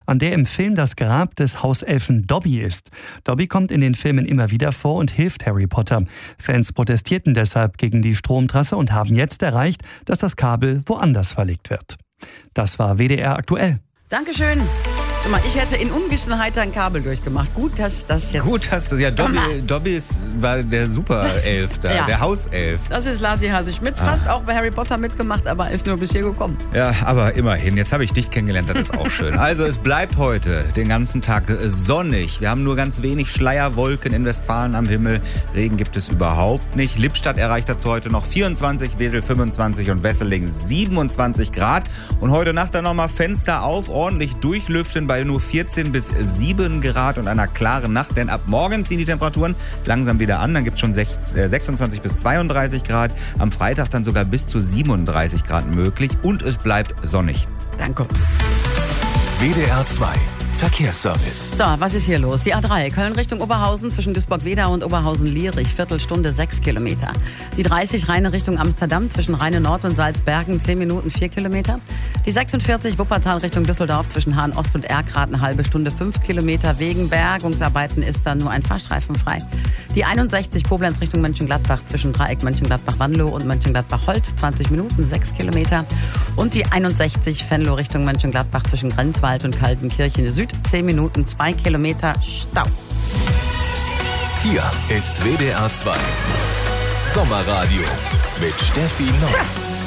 an der im Film das Grab des Hauselfen Dobby ist. Dobby kommt in den Filmen immer wieder vor und hilft Harry Potter. Fans protestierten deshalb gegen die Stromtrasse und haben jetzt erreicht, dass das Kabel woanders verlegt wird. Das war WDR aktuell. Dankeschön. Guck mal, ich hätte in Unwissenheit ein Kabel durchgemacht. Gut, dass das jetzt... Gut hast du ja, Dobby war der Superelf da, Ja. der Hauself. Das ist Lasi Hase-Schmidt, fast auch bei Harry Potter mitgemacht, aber ist nur bis hier gekommen. Ja, aber immerhin, jetzt habe ich dich kennengelernt, das ist auch schön. Also es bleibt heute den ganzen Tag sonnig. Wir haben nur ganz wenig Schleierwolken in Westfalen am Himmel. Regen gibt es überhaupt nicht. Lippstadt erreicht dazu heute noch 24, Wesel 25 und Wesseling 27 Grad. Und heute Nacht dann nochmal Fenster auf, ordentlich durchlüften bei nur 14 bis 7 Grad und einer klaren Nacht. Denn ab morgen ziehen die Temperaturen langsam wieder an. Dann gibt es schon 26 bis 32 Grad. Am Freitag dann sogar bis zu 37 Grad möglich. Und es bleibt sonnig. Danke. WDR 2 Verkehrsservice. So, was ist hier los? Die A3, Köln Richtung Oberhausen zwischen Duisburg-Wedau und Oberhausen-Lierich, Viertelstunde 6 Kilometer. Die 30 Rheine Richtung Amsterdam zwischen Rheine Nord und Salzbergen 10 Minuten 4 Kilometer. Die 46 Wuppertal Richtung Düsseldorf zwischen Hahn Ost und Erkrath eine halbe Stunde 5 Kilometer. Wegen Bergungsarbeiten ist dann nur ein Fahrstreifen frei. Die 61 Koblenz Richtung Mönchengladbach zwischen Dreieck Mönchengladbach-Wanlo und Mönchengladbach-Holt 20 Minuten 6 Kilometer. Und die 61 Venlo Richtung Mönchengladbach zwischen Grenzwald und Kaltenkirchen Süd 10 Minuten 2 Kilometer Stau. Hier ist WDR 2 Sommerradio mit Steffi Noll.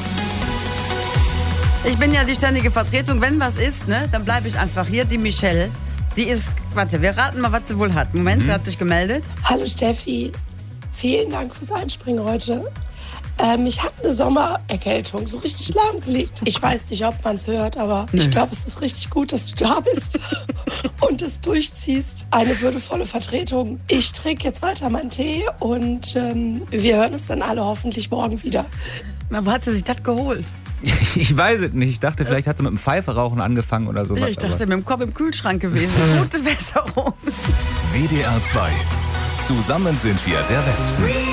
Ich bin ja die ständige Vertretung. Wenn was ist, ne, dann bleibe ich einfach hier. Die Michelle, die ist, warte, wir raten mal, was sie wohl hat. Moment, sie hat sich gemeldet. Hallo Steffi, vielen Dank fürs Einspringen heute. Ich habe eine Sommererkältung, so richtig lahmgelegt. Ich weiß nicht, ob man es hört, aber ich glaube, es ist richtig gut, dass du da bist und es durchziehst. Eine würdevolle Vertretung. Ich trinke jetzt weiter meinen Tee und wir hören uns dann alle hoffentlich morgen wieder. Na, wo hat sie sich das geholt? Ich weiß es nicht. Ich dachte, vielleicht hat sie mit dem Pfeiferauchen angefangen oder so. Ja, ich dachte, mit dem Kopf im Kühlschrank gewesen. Gute Besserung. WDR 2. Zusammen sind wir der Westen.